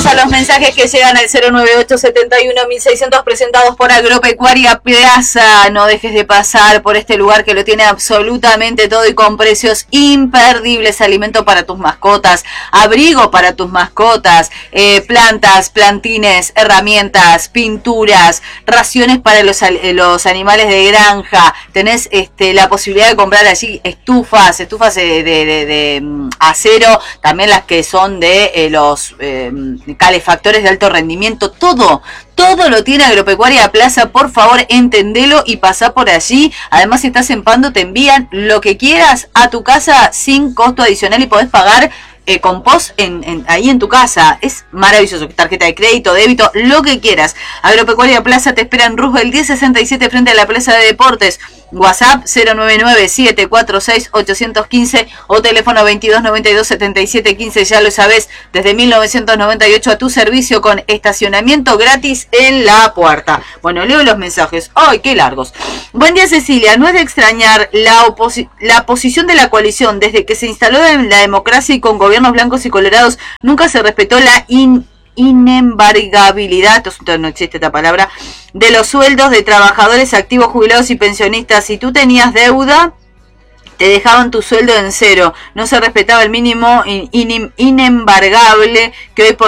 Vamos a los mensajes que llegan al 098-71-1600 presentados por Agropecuaria Plaza. No dejes de pasar por este lugar que lo tiene absolutamente todo y con precios imperdibles. Alimento para tus mascotas, abrigo para tus mascotas, plantas, plantines, herramientas, pinturas, raciones para los animales de granja. Tenés la posibilidad de comprar allí estufas de acero, también las que son de los calefactores de alto rendimiento, todo lo tiene Agropecuaria Plaza. Por favor, entendelo y pasá por allí. Además, si estás en Pando, te envían lo que quieras a tu casa sin costo adicional y podés pagar con POS ahí en tu casa. Es maravilloso. Tarjeta de crédito, débito, lo que quieras. Agropecuaria Plaza te espera en Roosevelt 1067 frente a la Plaza de Deportes. WhatsApp 099-746-815 o teléfono 2292-7715. Ya lo sabés, desde 1998 a tu servicio con estacionamiento gratis en la puerta. Bueno, leo los mensajes. ¡Ay, qué largos! Buen día, Cecilia. No es de extrañar la posición de la coalición. Desde que se instaló en la democracia y con gobiernos blancos y colorados, nunca se respetó la inembargabilidad, no existe esta palabra, de los sueldos de trabajadores activos, jubilados y pensionistas. Si tú tenías deuda, te dejaban tu sueldo en cero. No se respetaba el mínimo inembargable que hoy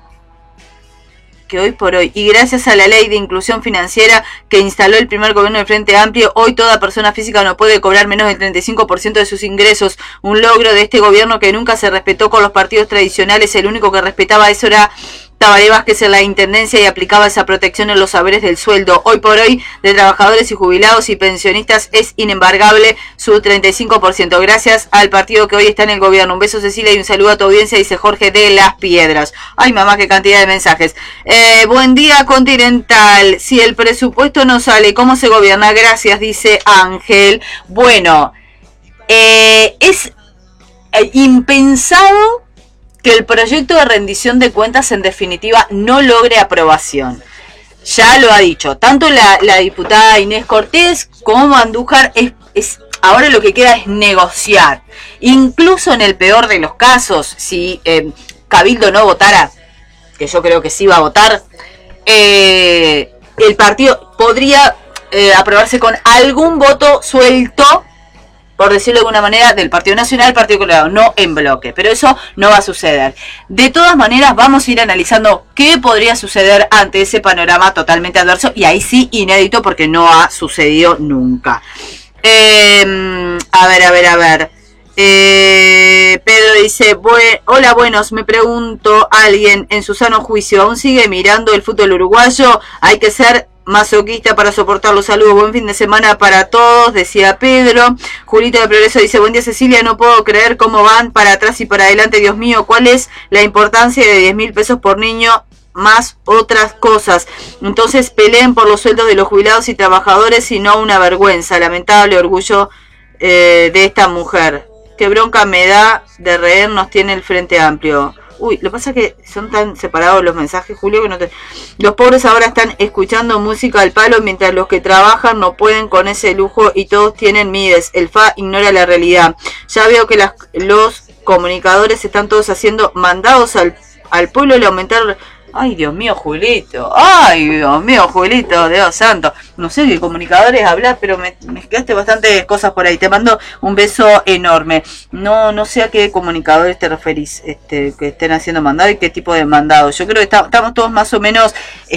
por hoy, y gracias a la ley de inclusión financiera que instaló el primer gobierno del Frente Amplio, hoy toda persona física no puede cobrar menos del 35% de sus ingresos. Un logro de este gobierno que nunca se respetó con los partidos tradicionales. El único que respetaba eso era Tabaré Vázquez en la intendencia y aplicaba esa protección en los saberes del sueldo. Hoy por hoy, de trabajadores y jubilados y pensionistas, es inembargable su 35%. Gracias al partido que hoy está en el gobierno. Un beso, Cecilia, y un saludo a tu audiencia, dice Jorge de Las Piedras. Ay, mamá, qué cantidad de mensajes. Buen día, Continental. Si el presupuesto no sale, ¿cómo se gobierna? Gracias, dice Ángel. Bueno, es impensado que el proyecto de rendición de cuentas en definitiva no logre aprobación. Ya lo ha dicho tanto la diputada Inés Cortés como Andújar. Ahora lo que queda es negociar. Incluso en el peor de los casos, si Cabildo no votara, que yo creo que sí va a votar, el partido podría aprobarse con algún voto suelto, por decirlo de alguna manera, del Partido Nacional, Partido Colorado, no en bloque, pero eso no va a suceder. De todas maneras, vamos a ir analizando qué podría suceder ante ese panorama totalmente adverso, y ahí sí inédito porque no ha sucedido nunca. A ver. Pedro dice, hola, buenos, me pregunto, ¿alguien en su sano juicio aún sigue mirando el fútbol uruguayo? Hay que ser masoquista para soportarlo. Saludos, buen fin de semana para todos, decía Pedro. Julito de Progreso dice, buen día, Cecilia, no puedo creer cómo van para atrás y para adelante, Dios mío, ¿cuál es la importancia de 10.000 pesos por niño más otras cosas? Entonces peleen por los sueldos de los jubilados y trabajadores y no una vergüenza. Lamentable orgullo de esta mujer. Qué bronca me da de reír nos tiene el Frente Amplio. Uy, lo que pasa es que son tan separados los mensajes, Julio, que no te... Los pobres ahora están escuchando música al palo, mientras los que trabajan no pueden con ese lujo y todos tienen Mides. El FA ignora la realidad. Ya veo que los comunicadores están todos haciendo mandados al pueblo y aumentar... Ay, Dios mío, Julito. Ay, Dios mío, Julito, Dios santo. No sé qué comunicadores hablar, pero me quedaste bastantes cosas por ahí. Te mando un beso enorme. No sé a qué comunicadores te referís, que estén haciendo mandado y qué tipo de mandado. Yo creo que estamos todos más o menos,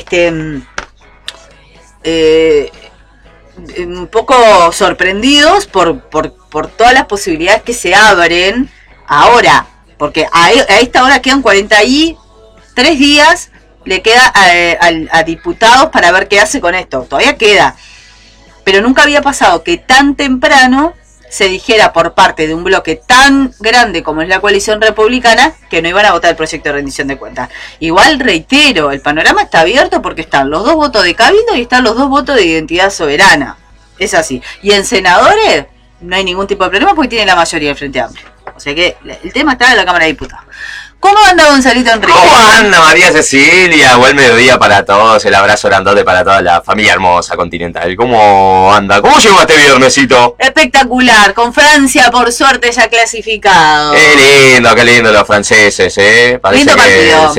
un poco sorprendidos por todas las posibilidades que se abren ahora. Porque a esta hora quedan 43 días, le queda a diputados para ver qué hace con esto. Todavía queda. Pero nunca había pasado que tan temprano se dijera por parte de un bloque tan grande como es la coalición republicana que no iban a votar el proyecto de rendición de cuentas. Igual reitero, el panorama está abierto porque están los 2 votos de Cabildo y están los 2 votos de Identidad Soberana. Es así. Y en senadores no hay ningún tipo de problema porque tiene la mayoría del Frente Amplio. O sea que el tema está en la Cámara de Diputados. ¿Cómo anda Gonzalito Enrique? ¿Cómo anda María Cecilia? Buen mediodía para todos, el abrazo grandote para toda la familia hermosa continental. ¿Cómo anda? ¿Cómo llegó este viernesito? Espectacular, con Francia por suerte ya clasificado. Qué lindo los franceses, Parece lindo partido.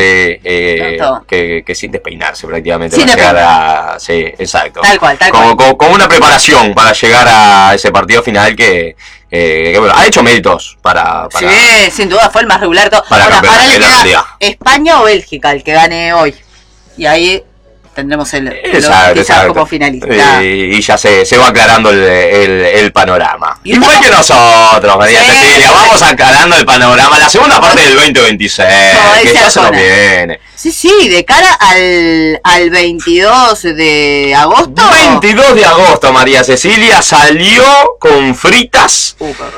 Que sin despeinarse prácticamente. Sin llegar sí, exacto. Tal cual. Como una preparación para llegar a ese partido final que bueno, ha hecho méritos para sí, sin duda fue el más regular. Para ahora le queda España o Bélgica, el que gane hoy. Y ahí tendremos el como finalista. Y ya se va aclarando el panorama. Igual que nosotros, María Cecilia, vamos aclarando el panorama. La segunda parte del 2026, que ya se nos viene. Sí, de cara al 22 de agosto. 22 de agosto, María Cecilia, salió con fritas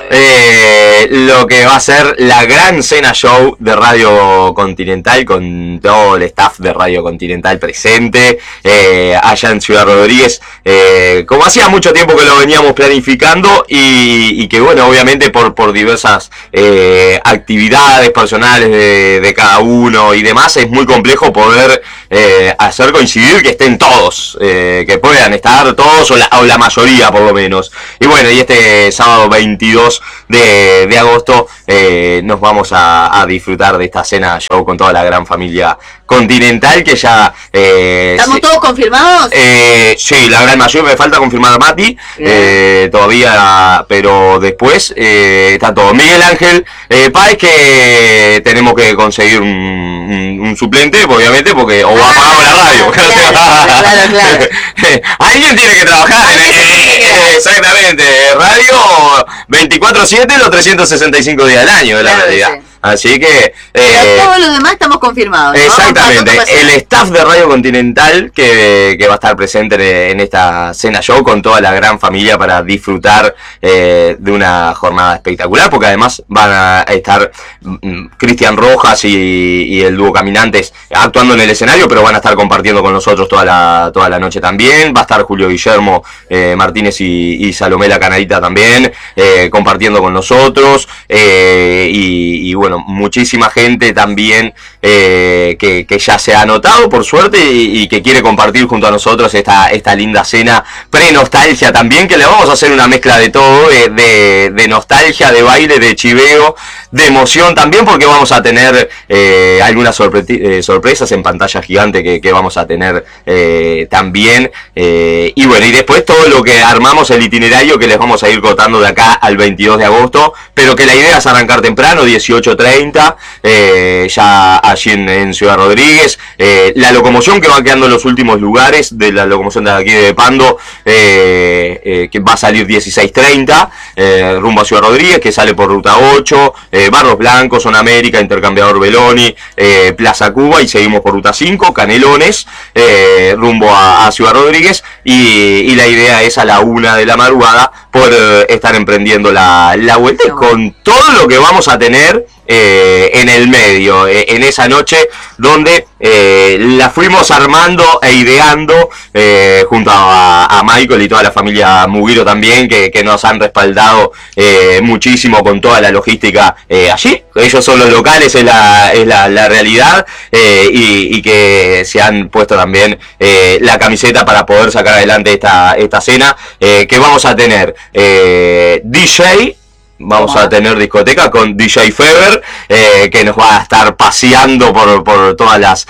lo que va a ser la gran cena show de Radio Continental, con todo el staff de Radio Continental presente, allá en Ciudad Rodríguez, como hacía mucho tiempo que lo veníamos planificando y que bueno, obviamente por diversas actividades personales de cada uno y demás, es muy complejo poder hacer coincidir que estén todos, que puedan estar todos o la mayoría por lo menos. Y bueno, y este sábado 22 de agosto nos vamos a disfrutar de esta cena show con toda la gran familia continental que ya... ¿Estamos todos confirmados? Sí, la gran mayoría. Me falta confirmar a Mati todavía, pero después está todo. Miguel Ángel Páez, que tenemos que conseguir un suplente, obviamente, porque o apagamos la radio. Claro. Alguien tiene que trabajar exactamente. Radio 24/7 los 365 días del año, de la realidad. Sí. Así que... Pero todos los demás estamos confirmados, ¿no? Exactamente. El staff de Radio Continental que va a estar presente en esta cena show con toda la gran familia para disfrutar de una jornada espectacular, porque además van a estar Cristian Rojas y el dúo Caminantes actuando en el escenario, pero van a estar compartiendo con nosotros toda la noche también. Va a estar Julio Guillermo Martínez y Salomé la Canadita también compartiendo con nosotros, y bueno, muchísima gente también que ya se ha anotado por suerte y que quiere compartir junto a nosotros esta linda cena pre-nostalgia también, que le vamos a hacer una mezcla de todo, de nostalgia, de baile, de chiveo, de emoción también, porque vamos a tener algunas sorpresas en pantalla gigante que vamos a tener también, y bueno, y después todo lo que armamos, el itinerario que les vamos a ir contando de acá al 22 de agosto, pero que la idea es arrancar temprano, 18:30, ya allí en Ciudad Rodríguez. La locomoción que va quedando en los últimos lugares de la locomoción de aquí de Pando, que va a salir 16:30 rumbo a Ciudad Rodríguez, que sale por ruta 8, Barros Blancos, Zona América, Intercambiador Beloni, Plaza Cuba, y seguimos por ruta 5, Canelones, rumbo a Ciudad Rodríguez, y la idea es a la 1 de la madrugada poder estar emprendiendo la vuelta, con todo lo que vamos a tener en el medio, en esa noche donde la fuimos armando e ideando junto a Michael y toda la familia Mugiro también, que nos han respaldado muchísimo con toda la logística allí. Ellos son los locales, es la realidad, y que se han puesto también la camiseta para poder sacar adelante esta cena, que vamos a tener DJ. Vamos a tener discoteca con DJ Fever, que nos va a estar paseando por todas las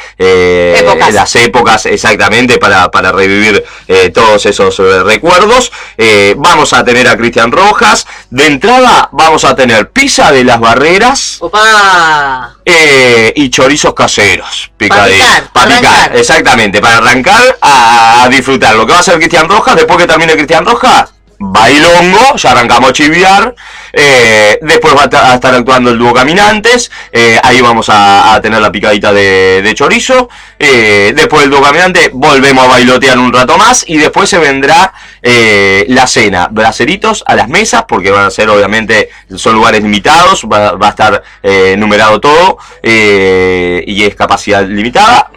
épocas exactamente, para revivir todos esos recuerdos. Vamos a tener a Cristian Rojas. De entrada vamos a tener pizza de las Barreras. ¡Opa! Y chorizos caseros, picaditos. Para picar, exactamente, para arrancar a disfrutar lo que va a hacer Cristian Rojas. Después que termine Cristian Rojas, bailongo, ya arrancamos a chiviar. Después va a estar actuando el dúo Caminantes, ahí vamos a tener la picadita de chorizo. Después del dúo Caminante volvemos a bailotear un rato más, y después se vendrá la cena, braceritos a las mesas, porque van a ser, obviamente, son lugares limitados, va a estar numerado todo, y es capacidad limitada.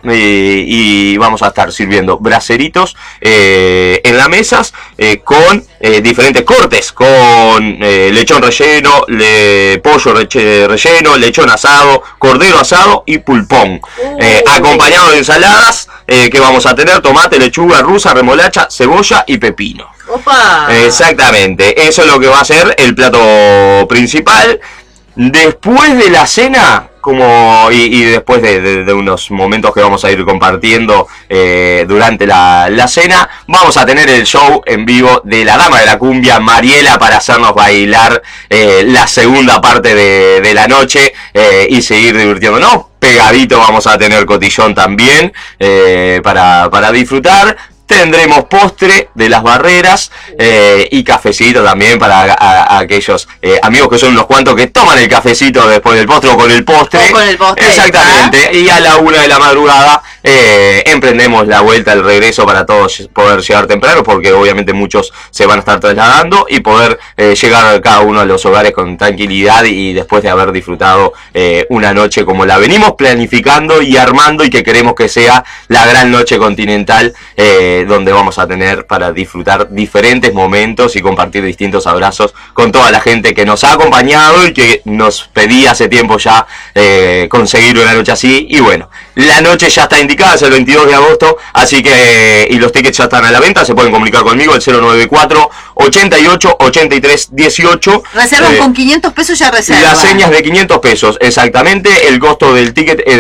y vamos a estar sirviendo braseritos en las mesas con diferentes cortes, con lechón relleno, pollo relleno, lechón asado, cordero asado y pulpón, acompañado de ensaladas que vamos a tener: tomate, lechuga rusa, remolacha, cebolla y pepino. ¡Opa! Exactamente, eso es lo que va a ser el plato principal. Después de la cena, y después de unos momentos que vamos a ir compartiendo durante la cena, vamos a tener el show en vivo de la dama de la cumbia, Mariela, para hacernos bailar la segunda parte de la noche y seguir divirtiéndonos. Pegadito vamos a tener cotillón también para disfrutar. Tendremos postre de las barreras y cafecito también para aquellos amigos que son unos cuantos que toman el cafecito después del postre o con el postre. O con el postre. Exactamente. Y a la 1 de la madrugada emprendemos la vuelta, el regreso, para todos poder llegar temprano, porque obviamente muchos se van a estar trasladando, y poder llegar cada uno a los hogares con tranquilidad y después de haber disfrutado una noche como la venimos planificando y armando, y que queremos que sea la gran noche continental, donde vamos a tener para disfrutar diferentes momentos y compartir distintos abrazos con toda la gente que nos ha acompañado y que nos pedía hace tiempo ya conseguir una noche así. Y bueno, la noche ya está indicada, es el 22 de agosto, así que, y los tickets ya están a la venta. Se pueden comunicar conmigo al 094 88 83 18. Reservan con 500 pesos, ya reservan. Las señas de 500 pesos, exactamente. El costo del ticket es